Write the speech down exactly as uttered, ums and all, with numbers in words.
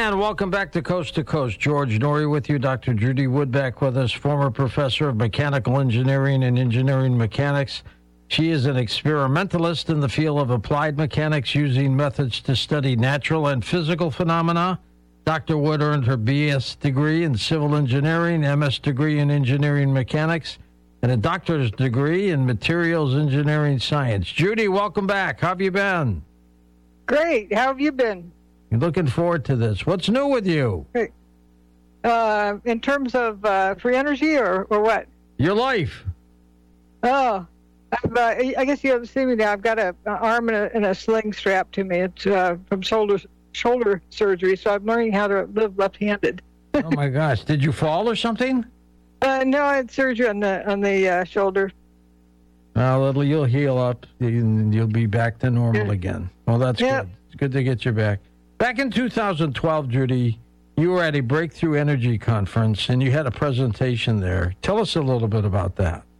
And welcome back to Coast to Coast. George Noory with you. Doctor Judy Wood back with us, former professor of mechanical engineering and engineering mechanics. She is an experimentalist in the field of applied mechanics using methods to study natural and physical phenomena. Doctor Wood earned her B S degree in civil engineering, M S degree in engineering mechanics, and a doctor's degree in materials engineering science. Judy, welcome back. How have you been? Great. How have you been? You're looking forward to this. What's new with you? Great. Uh, in terms of uh, free energy or, or what? Your life. Oh, I've, uh, I guess you haven't seen me now. I've got a, an arm and a, and a sling strapped to me. It's uh, from shoulder shoulder surgery, so I'm learning how to live left-handed. Oh my gosh! Did you fall or something? Uh, no, I had surgery on the on the uh, shoulder. Well, it'll, you'll heal up and you'll be back to normal Yeah. again. Well, that's Yeah. good. It's good to get you back. Back in two thousand twelve, Judy, you were at a Breakthrough Energy Conference and you had a presentation there. Tell us a little bit about that.